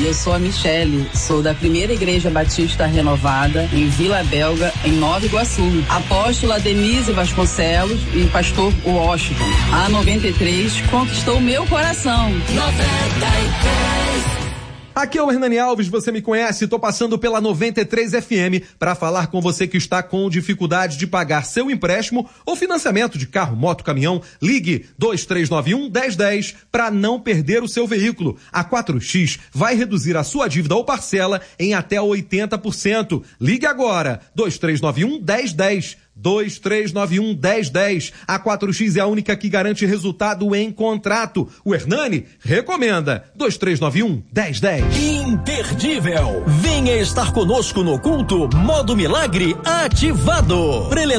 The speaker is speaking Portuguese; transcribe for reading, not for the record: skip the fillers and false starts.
eu sou a Michele, sou da Primeira Igreja Batista Renovada, em Vila Belga, em Nova Iguaçu. Apóstola Denise Vasconcelos e pastor Washington. A 93 conquistou meu coração. 93. Aqui é o Hernani Alves, você me conhece, tô passando pela 93 FM para falar com você que está com dificuldade de pagar seu empréstimo ou financiamento de carro, moto, caminhão. Ligue 2391-1010 para não perder o seu veículo. A 4X vai reduzir a sua dívida ou parcela em até 80%. Ligue agora, 2391-1010. 2391-1010. A 4X é a única que garante resultado em contrato. O Hernani recomenda. 2391-1010. Imperdível. Venha estar conosco no culto Modo Milagre ativado.